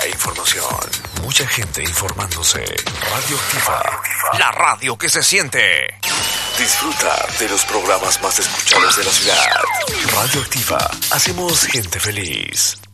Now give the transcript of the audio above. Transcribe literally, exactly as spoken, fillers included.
e información. Mucha gente informándose. Radioactiva, la radio que se siente. Disfruta de los programas más escuchados de la ciudad. Radioactiva, hacemos gente feliz.